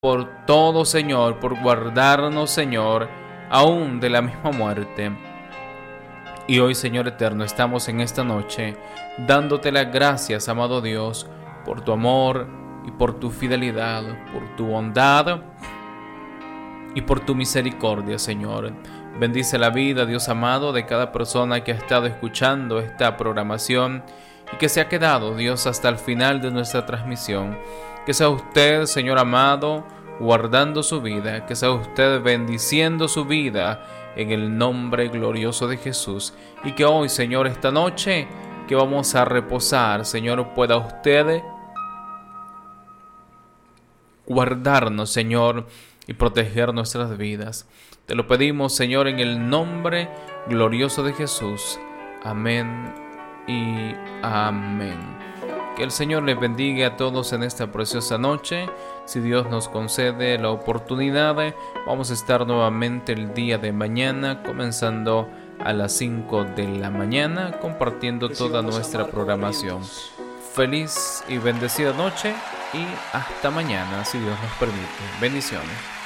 por todo, Señor, por guardarnos, Señor, aún de la misma muerte. Y hoy, Señor eterno, estamos en esta noche dándote las gracias, amado Dios, por tu amor y por tu fidelidad, por tu bondad y por tu misericordia, Señor. Bendice la vida, Dios amado, de cada persona que ha estado escuchando esta programación y que se ha quedado, Dios, hasta el final de nuestra transmisión. Que sea usted, Señor amado, guardando su vida, que sea usted bendiciendo su vida en el nombre glorioso de Jesús. Y que hoy, Señor, esta noche que vamos a reposar, Señor, pueda usted guardarnos, Señor, y proteger nuestras vidas. Te lo pedimos, Señor, en el nombre glorioso de Jesús. Amén y amén. Que el Señor les bendiga a todos en esta preciosa noche. Si Dios nos concede la oportunidad, vamos a estar nuevamente el día de mañana, comenzando a las 5 de la mañana, compartiendo toda nuestra programación. Feliz y bendecida noche y hasta mañana, si Dios nos permite. Bendiciones.